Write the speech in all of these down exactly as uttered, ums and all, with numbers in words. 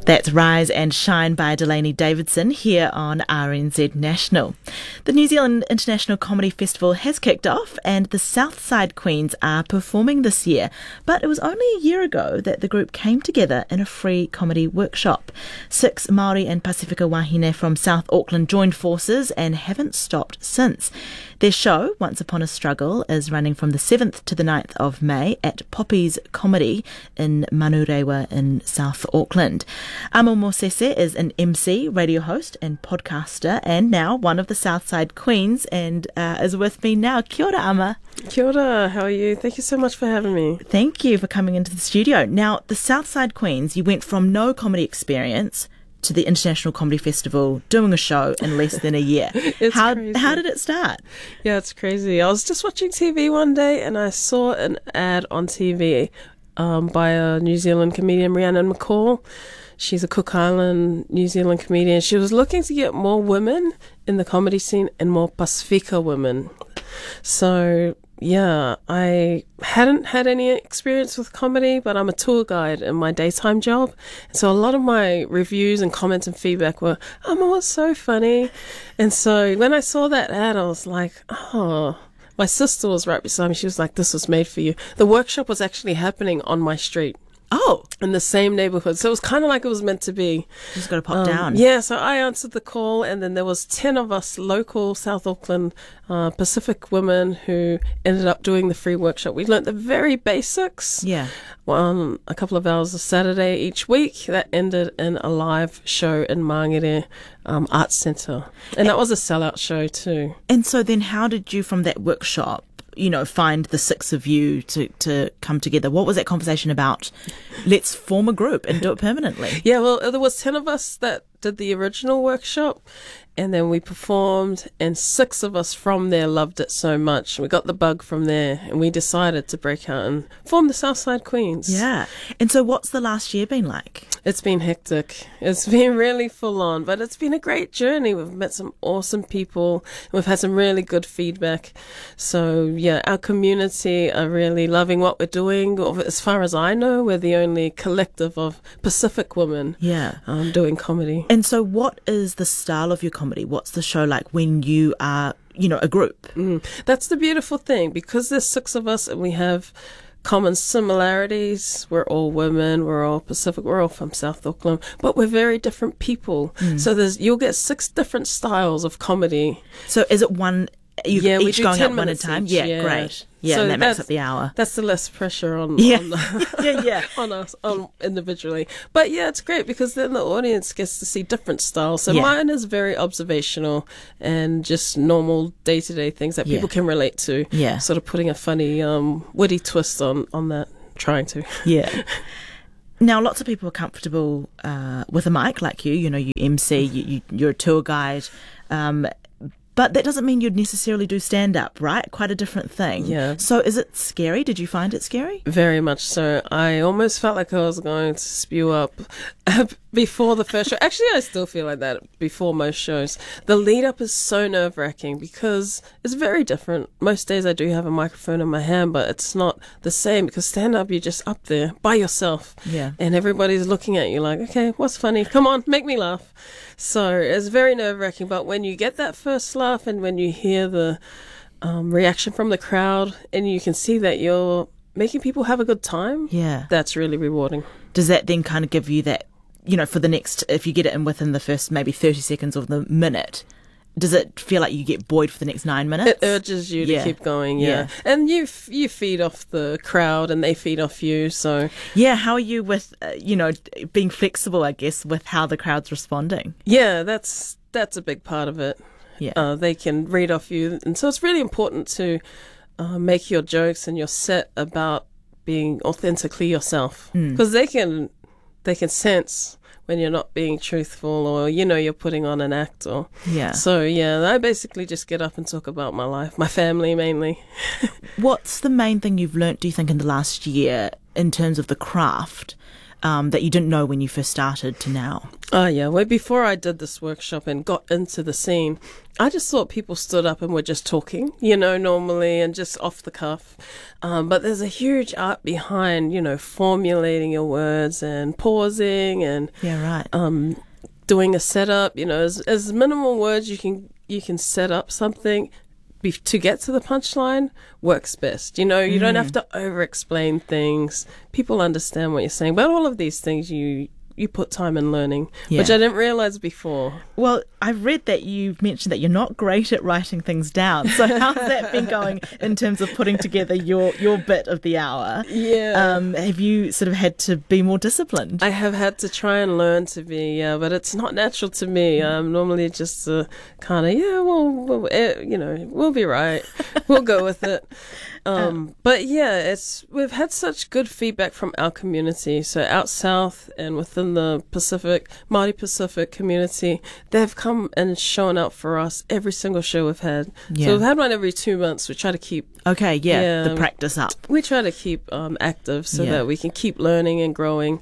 That's Rise and Shine by Delaney Davidson here on R N Z National. The New Zealand International Comedy Festival has kicked off and the Southside Queens are performing this year. But it was only a year ago that the group came together in a free comedy workshop. Six Māori and Pasifika wahine from South Auckland joined forces and haven't stopped since. Their show, Once Upon a Struggle, is running from the seventh to the ninth of May at Poppy's Comedy in Manurewa in South Auckland. Amo Mosese is an M C, radio host and podcaster, and now one of the Southside Queens, and uh, is with me now. Kia ora, Ama. Kia ora, how are you? Thank you so much for having me. Thank you for coming into the studio. Now, the Southside Queens, you went from no comedy experience to the International Comedy Festival, doing a show in less than a year. It's how crazy. How did it start? Yeah, it's crazy. I was just watching T V one day and I saw an ad on T V um, by a New Zealand comedian, Rhiannon McCall. She's a Cook Island New Zealand comedian. She was looking to get more women in the comedy scene and more Pasifika women. So yeah, I hadn't had any experience with comedy, but I'm a tour guide in my daytime job. And so a lot of my reviews and comments and feedback were, oh, it's so funny. And so when I saw that ad, I was like, oh, my sister was right beside me. She was like, this was made for you. The workshop was actually happening on my street. Oh, in the same neighborhood. So it was kind of like it was meant to be. Just got to pop um, down. Yeah, so I answered the call, and then there was ten of us local South Auckland uh, Pacific women who ended up doing the free workshop. We learnt the very basics. Yeah. Um, a couple of hours a Saturday each week. That ended in a live show in Mangere um, Arts Centre. And that was a sellout show too. And so then how did you, from that workshop, you know, find the six of you to, to come together? What was that conversation about? Let's form a group and do it permanently. Yeah, well, there was ten of us that did the original workshop, and then we performed, and six of us from there loved it so much. We got the bug from there, and we decided to break out and form the Southside Queens. Yeah. And so what's the last year been like? It's been hectic. It's been really full on, but it's been a great journey. We've met some awesome people. And we've had some really good feedback. So yeah, our community are really loving what we're doing. As far as I know, we're the only collective of Pacific women yeah. um, doing comedy. And so what is the style of your comedy? What's the show like when you are, you know, a group? Mm. That's the beautiful thing. Because there's six of us and we have common similarities. We're all women, we're all Pacific, we're all from South Auckland, but we're very different people. Mm. So there's you'll get six different styles of comedy. So is it one, you yeah, each we do going ten up one at a time? Each, yeah, yeah, great. Yeah, so and that makes up the hour. That's the less pressure on, yeah. on, yeah, yeah. on us on individually. But yeah, it's great because then the audience gets to see different styles. So yeah. mine is very observational and just normal day-to-day things that yeah. people can relate to. Yeah. Sort of putting a funny, um, witty twist on, on that, trying to. Yeah. Now, lots of people are comfortable uh, with a mic like you. You know, you M C, you, you, you're a tour guide. Um, But that doesn't mean you'd necessarily do stand-up, right? Quite a different thing. Yeah. So is it scary? Did you find it scary? Very much so. I almost felt like I was going to spew up before the first show. Actually, I still feel like that before most shows. The lead-up is so nerve-wracking because it's very different. Most days I do have a microphone in my hand, but it's not the same because stand-up, you're just up there by yourself. Yeah. And everybody's looking at you like, okay, what's funny? Come on, make me laugh. So it's very nerve-wracking, but when you get that first laugh and when you hear the um, reaction from the crowd and you can see that you're making people have a good time, yeah, that's really rewarding. Does that then kind of give you that, you know, for the next, if you get it in within the first maybe thirty seconds of the minute, does it feel like you get buoyed for the next nine minutes? It urges you yeah. to keep going, yeah. yeah. And you f- you feed off the crowd and they feed off you, so... Yeah, how are you with, uh, you know, being flexible, I guess, with how the crowd's responding? Yeah, that's that's a big part of it. Yeah. Uh, they can read off you. And so it's really important to uh, make your jokes and your set about being authentically yourself. Because mm. they can they can sense when you're not being truthful or, you know, you're putting on an act. Or yeah. So, yeah, I basically just get up and talk about my life, my family mainly. What's the main thing you've learnt, do you think, in the last year in terms of the craft um, that you didn't know when you first started to now? Oh, yeah. Well, before I did this workshop and got into the scene, I just thought people stood up and were just talking, you know, normally and just off the cuff. Um, but there's a huge art behind, you know, formulating your words and pausing and Yeah, right. um, doing a setup. You know, as, as minimal words you can you can set up something be, to get to the punchline works best. You know, you mm. don't have to over-explain things. People understand what you're saying. But all of these things you... you put time in learning, yeah. which I didn't realize before. Well, I've read that you've mentioned that you're not great at writing things down. So how's that been going in terms of putting together your, your bit of the hour? Yeah. Um, have you sort of had to be more disciplined? I have had to try and learn to be, yeah, but it's not natural to me. I'm normally just uh, kind of, yeah, well, well eh, you know, we'll be right. We'll go with it. Um, but yeah, it's we've had such good feedback from our community. So out south and within the Pacific, Māori Pacific community, they've come and shown up for us every single show we've had. Yeah. So we've had one every two months. We try to keep okay, yeah, yeah the practice up. We try to keep um, active so yeah. that we can keep learning and growing.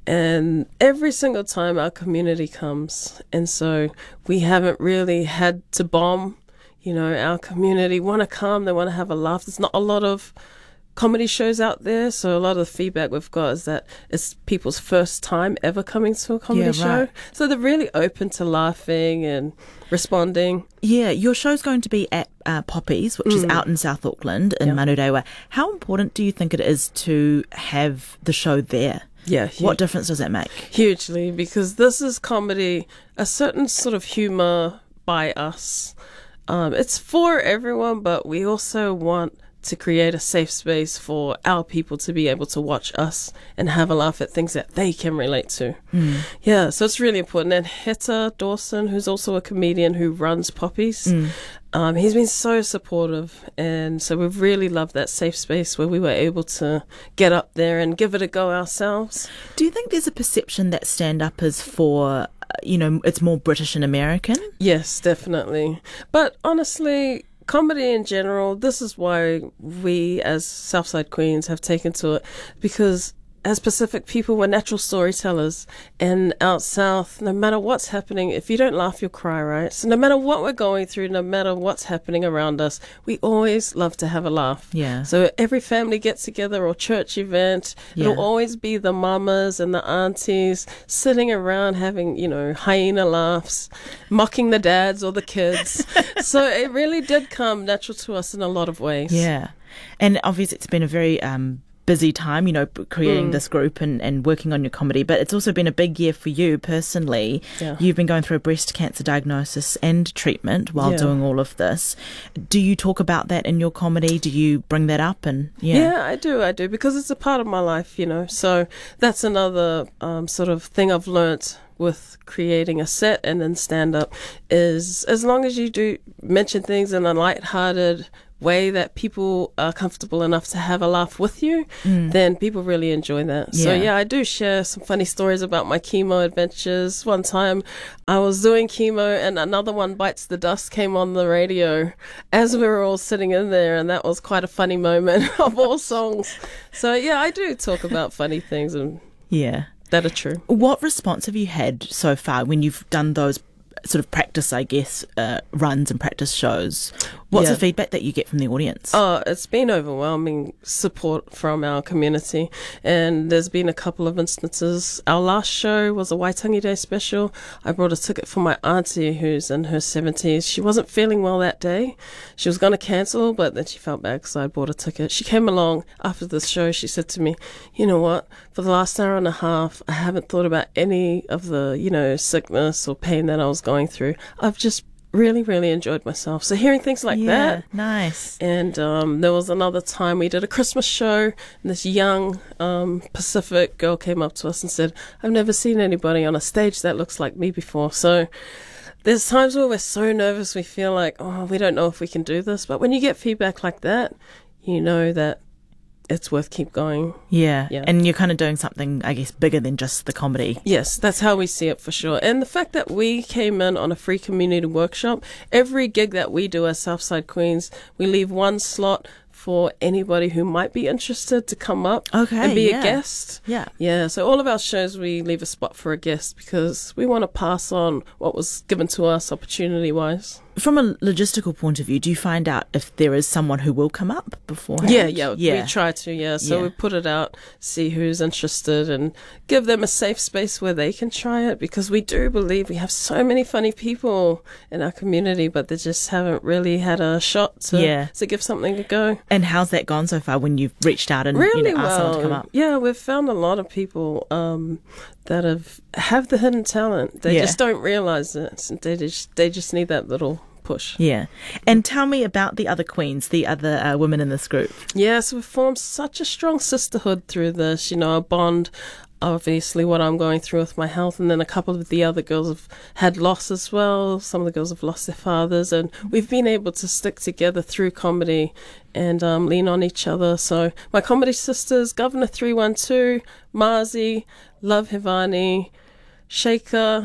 And every single time our community comes, and so we haven't really had to bomb. You know, our community want to come, they want to have a laugh. There's not a lot of comedy shows out there, so a lot of the feedback we've got is that it's people's first time ever coming to a comedy yeah, show. Right. So they're really open to laughing and responding. Yeah, your show's going to be at uh, Poppies, which mm. is out in South Auckland in yeah. Manurewa. How important do you think it is to have the show there? Yeah. Huge. What difference does that make? Hugely, because this is comedy, a certain sort of humour by us. Um, it's for everyone, but we also want to create a safe space for our people to be able to watch us and have a laugh at things that they can relate to. Mm. Yeah, so it's really important. And Heta Dawson, who's also a comedian who runs Poppies, mm. um, he's been so supportive. And so we've really loved that safe space where we were able to get up there and give it a go ourselves. Do you think there's a perception that stand-up is for... you know, it's more British and American? Yes, definitely. But honestly, comedy in general, this is why we as Southside Queens have taken to it, because as Pacific people, we're natural storytellers, and out south, no matter what's happening, if you don't laugh, you'll cry, right? So no matter what we're going through, no matter what's happening around us, we always love to have a laugh. Yeah. So every family get-together or church event, yeah. it'll always be the mamas and the aunties sitting around having, you know, hyena laughs, mocking the dads or the kids. So it really did come natural to us in a lot of ways. Yeah. And obviously it's been a very... um busy time, you know, creating mm. this group and, and working on your comedy, but it's also been a big year for you personally. Yeah. You've been going through a breast cancer diagnosis and treatment while yeah. doing all of this. Do you talk about that in your comedy? Do you bring that up? And yeah, yeah I do, I do, because it's a part of my life, you know, so that's another um, sort of thing I've learnt with creating a set and then stand-up is as long as you do mention things in a lighthearted way that people are comfortable enough to have a laugh with you, mm. then people really enjoy that. Yeah. So yeah, I do share some funny stories about my chemo adventures. One time I was doing chemo and Another One Bites the Dust came on the radio as we were all sitting in there, and that was quite a funny moment of all songs. So yeah, I do talk about funny things and yeah, that are true. What response have you had so far when you've done those sort of practice, I guess, uh, runs and practice shows? What's yeah. the feedback that you get from the audience? Oh, it's been overwhelming support from our community, and there's been a couple of instances. Our last show was a Waitangi Day special. I brought a ticket for my auntie who's in her seventies. She wasn't feeling well that day. She was going to cancel, but then she felt bad because I bought a ticket. She came along after the show. She said to me, you know what, for the last hour and a half, I haven't thought about any of the, you know, sickness or pain that I was going through. I've just really, really enjoyed myself. So hearing things like yeah, that. Nice. And um, there was another time we did a Christmas show, and this young um, Pacific girl came up to us and said, I've never seen anybody on a stage that looks like me before. So there's times where we're so nervous, we feel like, oh, we don't know if we can do this. But when you get feedback like that, you know that it's worth keep going. Yeah. yeah. And you're kind of doing something, I guess, bigger than just the comedy. Yes, that's how we see it for sure. And the fact that we came in on a free community workshop, every gig that we do as Southside Queens, we leave one slot for anybody who might be interested to come up Okay, and be yeah. a guest. Yeah. Yeah, so all of our shows we leave a spot for a guest because we want to pass on what was given to us opportunity-wise. From a logistical point of view, do you find out if there is someone who will come up beforehand? Yeah, yeah, yeah. we try to, yeah. So Yeah. we put it out, see who's interested, and give them a safe space where they can try it, because we do believe we have so many funny people in our community, but they just haven't really had a shot to, Yeah. to give something a go. And how's that gone so far when you've reached out and Really you know, asked well. someone to come up? Yeah, we've found a lot of people um, that have have the hidden talent. They Yeah. just don't realize it. They just they just need that little push. Yeah. And tell me about the other queens, the other uh, women in this group. Yeah, so we've formed such a strong sisterhood through this, you know, a bond. Obviously, what I'm going through with my health, and then a couple of the other girls have had loss as well. Some of the girls have lost their fathers, and we've been able to stick together through comedy and um, lean on each other. So my comedy sisters, Governor three one two, Marzi, Love Hivani, Shaker,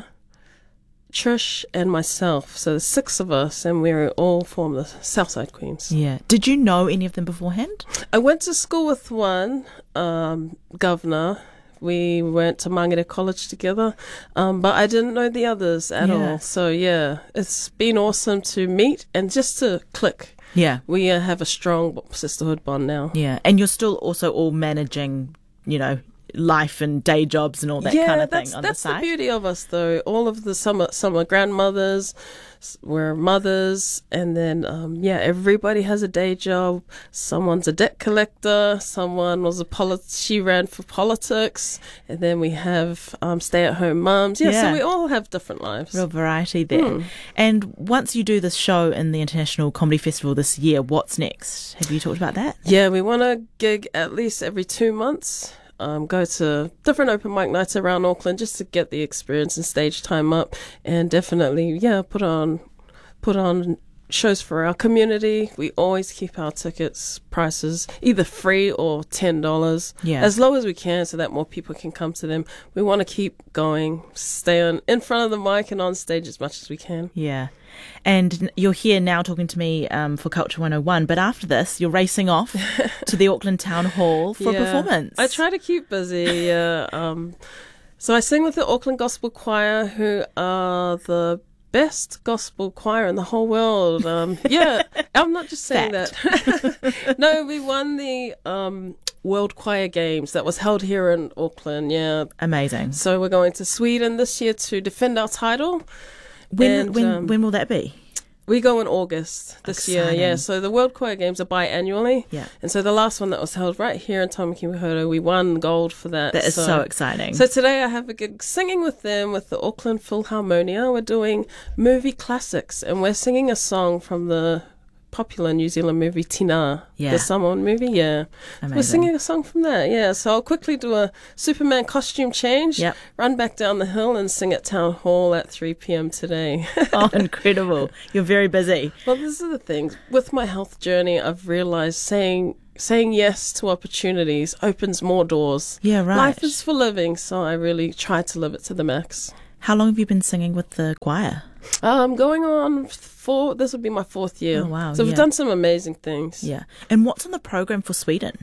Trish, and myself. So there's six of us, and we all form the Southside Queens. Yeah. Did you know any of them beforehand? I went to school with one, um, Governor. We went to Mangere College together, um, but I didn't know the others at Yeah. all. So yeah, it's been awesome to meet and just to click. Yeah. We uh, have a strong sisterhood bond now. Yeah. And you're still also all managing, you know, life and day jobs and all that yeah, kind of that's, thing on that's the the side. beauty of us, though. All of the some some are grandmothers, s- we're mothers, and then um, yeah, everybody has a day job. Someone's a debt collector. Someone was a polit- She ran for politics, and then we have um, stay-at-home mums. Yeah, Yeah. so we all have different lives. Real variety there. Hmm. And once you do this show in the International Comedy Festival this year, what's next? Have you talked about that? Yeah, we want to gig at least every two months. Um, go to different open mic nights around Auckland just to get the experience and stage time up, and definitely, yeah, put on, put on shows for our community. We always keep our tickets prices either free or ten dollars, Yeah. as low as we can, so that more people can come to them. We want to keep going, stay on in front of the mic and on stage as much as we can. Yeah. And n- you're here now talking to me um, for Culture one oh one, but after this, you're racing off to the Auckland Town Hall for a Yeah. performance. I try to keep busy. Yeah. Um, so I sing with the Auckland Gospel Choir, who are the best gospel choir in the whole world. Um, yeah, I'm not just saying that. No, we won the um, World Choir Games that was held here in Auckland. Yeah. Amazing. So we're going to Sweden this year to defend our title. When And, when um, when will that be? We go in August this year, Exciting. yeah. So the World Choir Games are biannually. Yeah. And so the last one that was held right here in Tamaki Makaurau, we won gold for that. That is so, exciting. So today I have a gig singing with them with the Auckland Philharmonia. We're doing movie classics, and we're singing a song from the popular New Zealand movie Tina, Yeah. the Samoan movie, yeah. Amazing. We're singing a song from that, yeah. So I'll quickly do a Superman costume change, Yep. run back down the hill and sing at Town Hall at three p.m. today. Oh, incredible. You're very busy. Well, this is the thing. With my health journey, I've realized saying saying yes to opportunities opens more doors. Yeah, right. Life is for living, so I really try to live it to the max. How long have you been singing with the choir? Um, going on four. This will be my fourth year. Oh, wow, So we've yeah. done some amazing things. Yeah. And what's on the program for Sweden?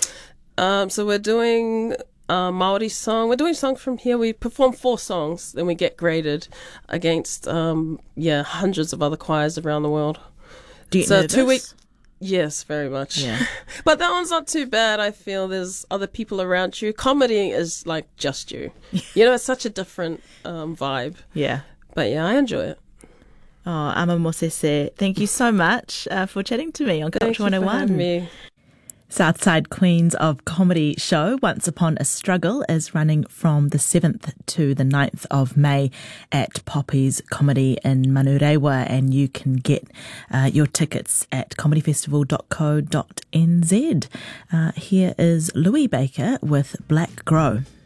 Um, so we're doing a Maori song. We're doing songs from here. We perform four songs, then we get graded against um, yeah hundreds of other choirs around the world. Do you So nervous? two week. Yes, very much. Yeah. But that one's not too bad. I feel there's other people around you. Comedy is like just you. You know, it's such a different um, vibe. Yeah. But yeah, I enjoy it. Oh, Ama Mosese, thank you so much uh, for chatting to me on Thank Culture you for one oh one. having me. Southside Queens of Comedy show Once Upon a Struggle is running from the seventh to the ninth of May at Poppy's Comedy in Manurewa, and you can get uh, your tickets at comedy festival dot co dot n z. Uh, here is Louis Baker with Black Grow.